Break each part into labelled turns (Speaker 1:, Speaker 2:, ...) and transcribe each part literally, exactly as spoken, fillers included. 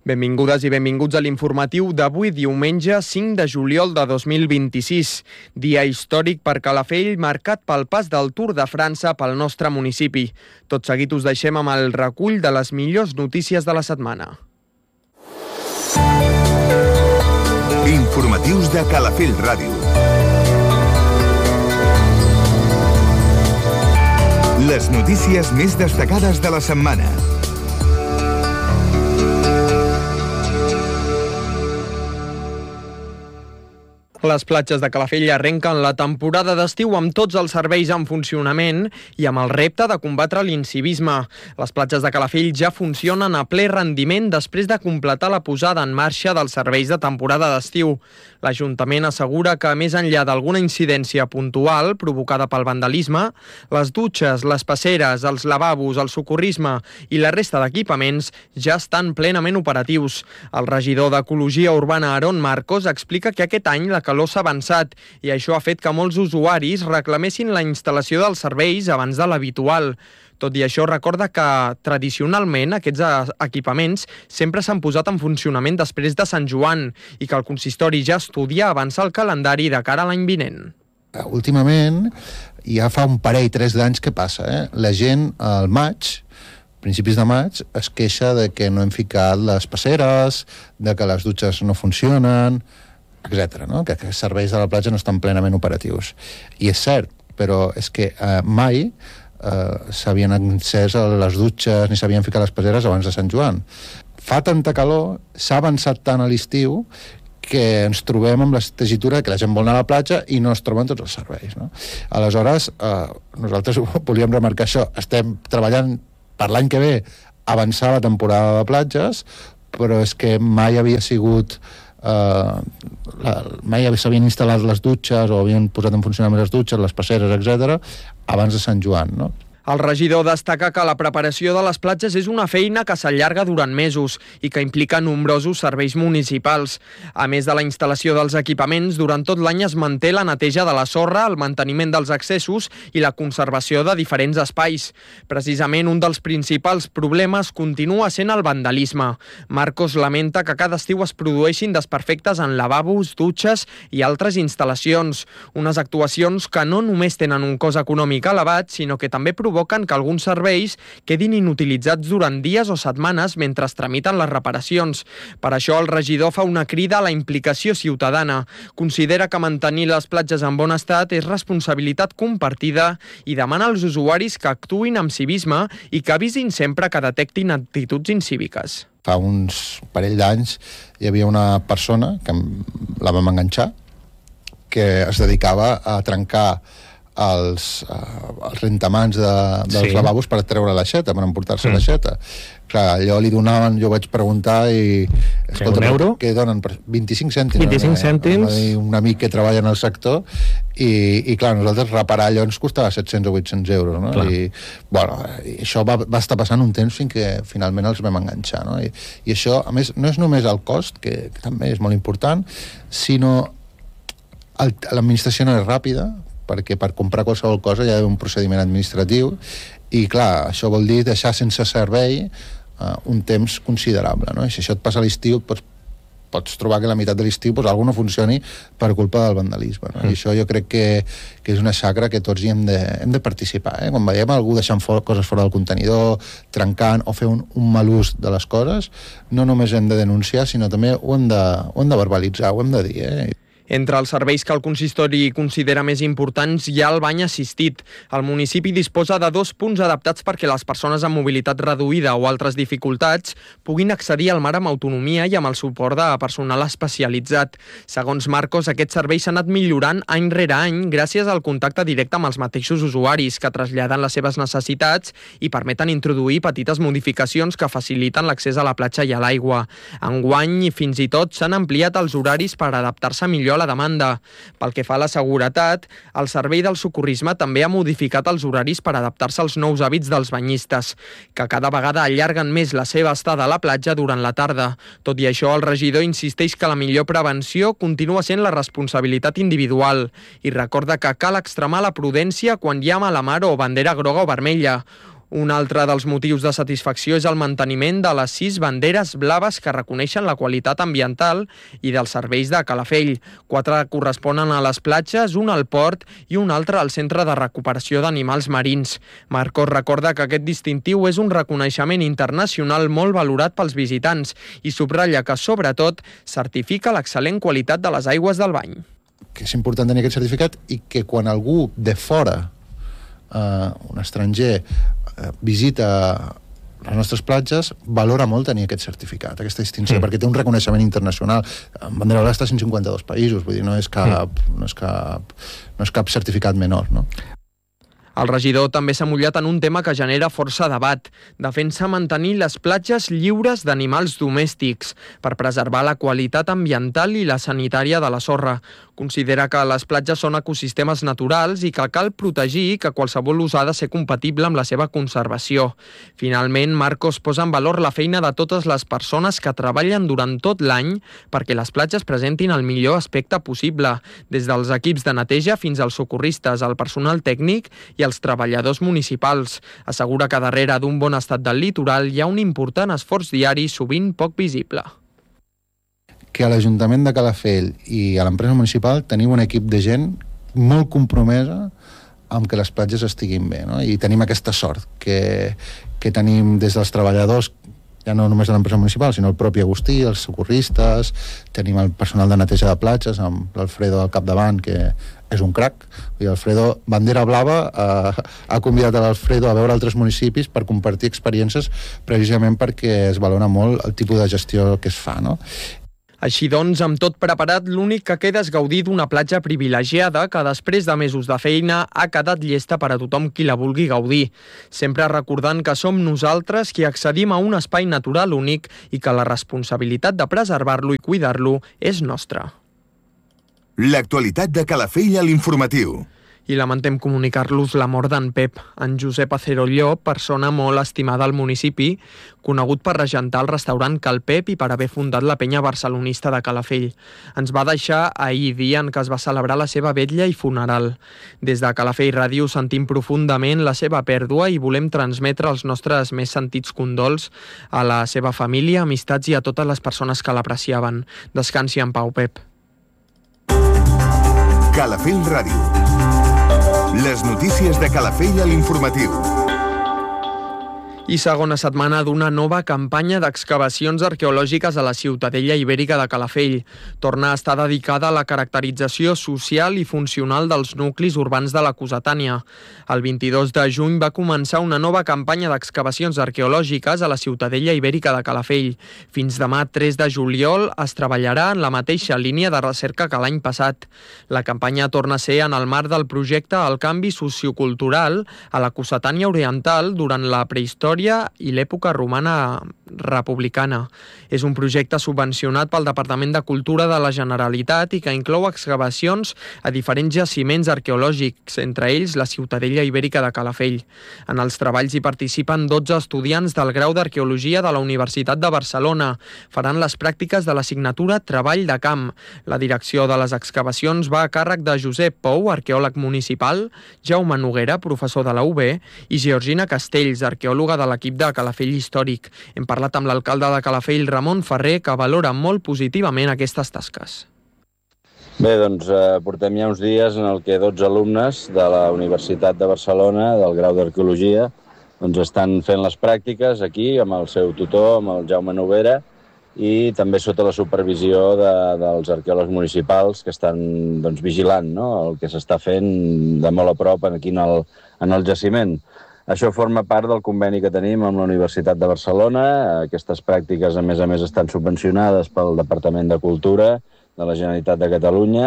Speaker 1: Benvingudes i benvinguts a l'informatiu d'avui, diumenge cinc de juliol de dos mil vint-i-sis. Dia històric per Calafell, marcat pel pas del Tour de França pel nostre municipi. Tot seguit us deixem amb el recull de les millors notícies de la setmana.
Speaker 2: Informatius de Calafell Ràdio. Les notícies més destacades de la setmana.
Speaker 1: Les platges de Calafell arrenquen la temporada d'estiu amb tots els serveis en funcionament i amb el repte de combatre l'incivisme. Les platges de Calafell ja funcionen a ple rendiment després de completar la posada en marxa dels serveis de temporada d'estiu. L'Ajuntament assegura que, més enllà d'alguna incidència puntual provocada pel vandalisme, les dutxes, les passeres, els lavabos, el socorrisme i la resta d'equipaments ja estan plenament operatius. El regidor d'Ecologia Urbana, Aaron Marcos, explica que aquest any la calor s'ha avançat i això ha fet que molts usuaris reclamessin la instal·lació dels serveis abans de l'habitual. Tot i això, recorda que tradicionalment aquests equipaments sempre s'han posat en funcionament després de Sant Joan i que el consistori ja estudia avançar el calendari de cara a l'any vinent.
Speaker 3: Últimament, ja fa un parell, tres d'anys que passa, eh? La gent al maig, principis de maig, es queixa de que no hem ficat les passeres, de que les dutxes no funcionen, etcètera, no? Que els serveis de la platja no estan plenament operatius. I és cert, però és que eh, mai eh, s'havien encès les dutxes ni s'havien ficat les passeres abans de Sant Joan. Fa tanta calor, s'ha avançat tant a l'estiu que ens trobem amb la tessitura que la gent vol anar a la platja i no es troben tots els serveis, no? Aleshores, eh, nosaltres volíem remarcar això. Estem treballant per l'any que ve avançar la temporada de platges, però és que mai havia sigut Uh, la, mai s'havien instal·lat les dutxes o havien posat en funcionament les dutxes, les passeres, etcètera, abans de Sant Joan, no?
Speaker 1: El regidor destaca que la preparació de les platges és una feina que s'allarga durant mesos i que implica nombrosos serveis municipals. A més de la instal·lació dels equipaments, durant tot l'any es manté la neteja de la sorra, el manteniment dels accessos i la conservació de diferents espais. Precisament un dels principals problemes continua sent el vandalisme. Marcos lamenta que cada estiu es produeixin desperfectes en lavabos, dutxes i altres instal·lacions. Unes actuacions que no només tenen un cost econòmic elevat, sinó que també provoquen que alguns serveis quedin inutilitzats durant dies o setmanes mentre es tramiten les reparacions. Per això el regidor fa una crida a la implicació ciutadana. Considera que mantenir les platges en bon estat és responsabilitat compartida i demana als usuaris que actuïn amb civisme i que avisin sempre que detectin actituds incíviques.
Speaker 3: Fa uns parell d'anys hi havia una persona que la vam enganxar que es dedicava a trencar els, uh, els rentamans de, dels sí. lavabos per treure l'aixeta, per emportar-se mm. l'aixeta. Clar, allò li donaven, jo vaig preguntar i...
Speaker 4: Escolta, un euro?
Speaker 3: Què donen? vint-i-cinc cèntims.
Speaker 4: vint-i-cinc cèntims.
Speaker 3: Eh? Un amic que treballa en el sector i, i clar, nosaltres reparar allò ens costava set-cents o vuit-cents euros, no? Clar. I, bueno, i això va, va estar passant un temps fins que finalment els vam enganxar, no? I, i això, a més, no és només el cost, que, que també és molt important, sinó el, l'administració no és ràpida, perquè per comprar qualsevol cosa hi ha un procediment administratiu i, clar, això vol dir deixar sense servei uh, un temps considerable, no? I si això et passa a l'estiu, pots, pots trobar que la meitat de l'estiu pues, alguna no funcioni per culpa del vandalisme, no? Mm. I això jo crec que, que és una xacra que tots hi hem de, hem de participar, eh? Quan veiem algú deixant for, coses fora del contenidor, trencant o fer un, un mal ús de les coses, no només hem de denunciar, sinó també ho hem de, ho hem de verbalitzar, ho hem de dir, eh?
Speaker 1: Entre els serveis que el consistori considera més importants hi ha el bany assistit. El municipi disposa de dos punts adaptats perquè les persones amb mobilitat reduïda o altres dificultats puguin accedir al mar amb autonomia i amb el suport de personal especialitzat. Segons Marcos, aquests serveis s'han anat millorant any rere any gràcies al contacte directe amb els mateixos usuaris que traslladen les seves necessitats i permeten introduir petites modificacions que faciliten l'accés a la platja i a l'aigua. Enguany, fins i tot, s'han ampliat els horaris per adaptar-se millor la demanda. Pel que fa a la seguretat, el Servei del Socorrisme també ha modificat els horaris per adaptar-se als nous hàbits dels banyistes, que cada vegada allarguen més la seva estada a la platja durant la tarda. Tot i això, el regidor insisteix que la millor prevenció continua sent la responsabilitat individual i recorda que cal extremar la prudència quan hi ha mala mar o bandera groga o vermella. Un altre dels motius de satisfacció és el manteniment de les sis banderes blaves que reconeixen la qualitat ambiental i dels serveis de Calafell. Quatre corresponen a les platges, un al port i un altre al Centre de Recuperació d'Animals Marins. Marcos recorda que aquest distintiu és un reconeixement internacional molt valorat pels visitants i subratlla que, sobretot, certifica l'excel·lent qualitat de les aigües del bany.
Speaker 3: Que és important tenir aquest certificat i que quan algú de fora, Uh, un estranger uh, visita les nostres platges, valora molt tenir aquest certificat, aquesta distinció, mm. perquè té un reconeixement internacional. En bandera blava està a cent cinquanta-dos països, vull dir, no és cap, mm. no és cap, no és cap certificat menor, no?
Speaker 1: El regidor també s'ha mullat en un tema que genera força debat. Defensa mantenir les platges lliures d'animals domèstics per preservar la qualitat ambiental i la sanitària de la sorra. Considera que les platges són ecosistemes naturals i que cal protegir i que qualsevol ús ha de ser compatible amb la seva conservació. Finalment, Marcos posa en valor la feina de totes les persones que treballen durant tot l'any perquè les platges presentin el millor aspecte possible, des dels equips de neteja fins als socorristes, el personal tècnic i els treballadors municipals. Assegura que darrere d'un bon estat del litoral hi ha un important esforç diari, sovint poc visible.
Speaker 3: Que a l'Ajuntament de Calafell i a l'empresa municipal tenim un equip de gent molt compromesa amb que les platges estiguin bé, no? I tenim aquesta sort que, que tenim des dels treballadors, ja no només de l'empresa municipal, sinó el propi Agustí, els socorristes, tenim el personal de neteja de platges amb l'Alfredo al capdavant, que és un crac. I Alfredo, bandera blava, eh, ha convidat a l'Alfredo a veure altres municipis per compartir experiències precisament perquè es valora molt el tipus de gestió que es fa, no?
Speaker 1: Així doncs, amb tot preparat, l'únic que queda és gaudir d'una platja privilegiada que després de mesos de feina ha quedat llesta per a tothom qui la vulgui gaudir. Sempre recordant que som nosaltres qui accedim a un espai natural únic i que la responsabilitat de preservar-lo i cuidar-lo és nostra.
Speaker 2: L'actualitat de Calafell a l'informatiu.
Speaker 1: I lamentem comunicar-los la mort d'en Pep, en Josep Acerolló, persona molt estimada al municipi, conegut per regentar el restaurant Cal Pep i per haver fundat la penya barcelonista de Calafell. Ens va deixar ahir, dia en què es va celebrar la seva vetlla i funeral. Des de Calafell Ràdio sentim profundament la seva pèrdua i volem transmetre els nostres més sentits condols a la seva família, amistats i a totes les persones que l'apreciaven. Descansi en pau, Pep.
Speaker 2: Calafell Ràdio. Les notícies de Calafell a l'informatiu.
Speaker 1: I segona setmana d'una nova campanya d'excavacions arqueològiques a la Ciutadella Ibèrica de Calafell. Torna a estar dedicada a la caracterització social i funcional dels nuclis urbans de la Cossetània. El vint-i-dos de juny va començar una nova campanya d'excavacions arqueològiques a la Ciutadella Ibèrica de Calafell. Fins demà, tres de juliol, es treballarà en la mateixa línia de recerca que l'any passat. La campanya torna a ser en el marc del projecte El canvi sociocultural a la Cossetània Oriental durant la prehistòria i l'època romana republicana. És un projecte subvencionat pel Departament de Cultura de la Generalitat i que inclou excavacions a diferents jaciments arqueològics, entre ells la Ciutadella Ibèrica de Calafell. En els treballs hi participen dotze estudiants del grau d'Arqueologia de la Universitat de Barcelona. Faran les pràctiques de l'assignatura Treball de Camp. La direcció de les excavacions va a càrrec de Josep Pou, arqueòleg municipal, Jaume Noguera, professor de la U B, i Georgina Castells, arqueòloga de l'equip de Calafell Històric. Hem parlat amb l'alcalde de Calafell, Ramon Ferrer, que valora molt positivament aquestes tasques.
Speaker 4: Bé, doncs eh, portem ja uns dies en el que dotze alumnes de la Universitat de Barcelona, del grau d'Arqueologia, doncs estan fent les pràctiques aquí amb el seu tutor, amb el Jaume Noguera, i també sota la supervisió de, dels arqueòlegs municipals que estan doncs, vigilant, no?, el que s'està fent de molt a prop aquí en el, en el jaciment. Això forma part del conveni que tenim amb la Universitat de Barcelona. Aquestes pràctiques, a més a més, estan subvencionades pel Departament de Cultura de la Generalitat de Catalunya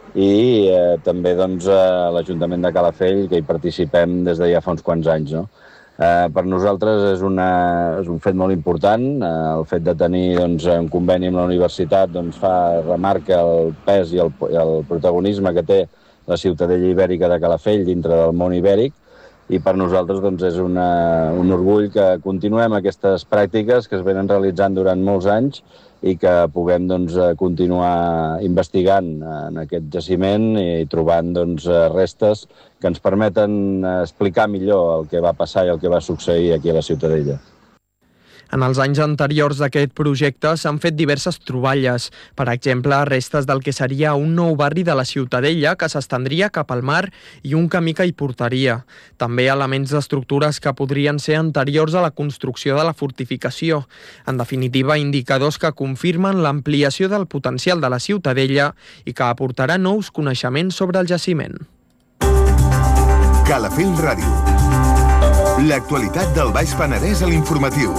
Speaker 4: i eh, també doncs, eh, l'Ajuntament de Calafell, que hi participem des de ja fa uns quants anys. No? Eh, per nosaltres és, una, és un fet molt important. Eh, el fet de tenir doncs, un conveni amb la universitat doncs, fa remarca el pes i el, el protagonisme que té la Ciutadella Ibèrica de Calafell dintre del món ibèric. I per nosaltres doncs, és una, un orgull que continuem aquestes pràctiques que es venen realitzant durant molts anys i que puguem doncs, continuar investigant en aquest jaciment i trobant doncs, restes que ens permeten explicar millor el que va passar i el que va succeir aquí a la Ciutadella.
Speaker 1: En els anys anteriors d'aquest projecte s'han fet diverses troballes. Per exemple, restes del que seria un nou barri de la Ciutadella que s'estendria cap al mar i un camí que hi portaria. També elements d'estructures que podrien ser anteriors a la construcció de la fortificació. En definitiva, indicadors que confirmen l'ampliació del potencial de la Ciutadella i que aportarà nous coneixements sobre el jaciment.
Speaker 2: Calafell Ràdio. L'actualitat del Baix Penedès a l'informatiu.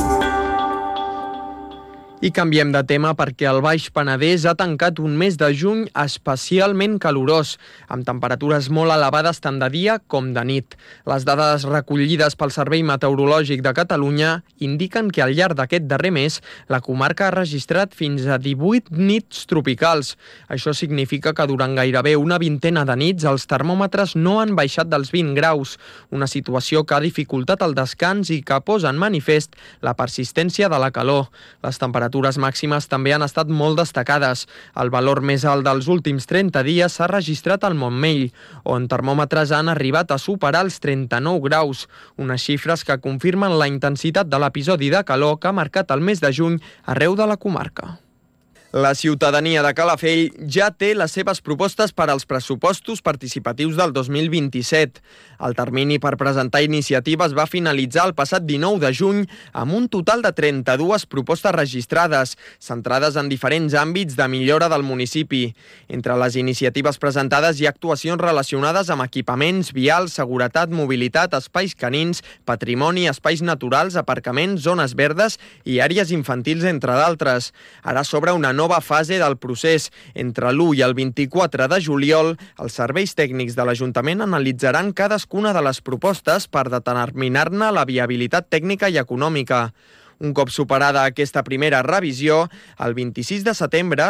Speaker 1: I canviem de tema perquè el Baix Penedès ha tancat un mes de juny especialment calorós, amb temperatures molt elevades tant de dia com de nit. Les dades recollides pel Servei Meteorològic de Catalunya indiquen que al llarg d'aquest darrer mes la comarca ha registrat fins a divuit nits tropicals. Això significa que durant gairebé una vintena de nits els termòmetres no han baixat dels vint graus, una situació que ha dificultat el descans i que posa en manifest la persistència de la calor. Les temperatures Les temperatures màximes també han estat molt destacades. El valor més alt dels últims trenta dies s'ha registrat al Montmell, on termòmetres han arribat a superar els trenta-nou graus, unes xifres que confirmen la intensitat de l'episodi de calor que ha marcat el mes de juny arreu de la comarca. La ciutadania de Calafell ja té les seves propostes per als pressupostos participatius del dos mil vint-i-set. El termini per presentar iniciatives va finalitzar el passat dinou de juny amb un total de trenta-dues propostes registrades, centrades en diferents àmbits de millora del municipi. Entre les iniciatives presentades hi ha actuacions relacionades amb equipaments, vials, seguretat, mobilitat, espais canins, patrimoni, espais naturals, aparcaments, zones verdes i àrees infantils, entre d'altres. Ara s'obre una nova nova fase del procés. Entre l'u i el vint-i-quatre de juliol, els serveis tècnics de l'Ajuntament analitzaran cadascuna de les propostes per determinar-ne la viabilitat tècnica i econòmica. Un cop superada aquesta primera revisió, el vint-i-sis de setembre,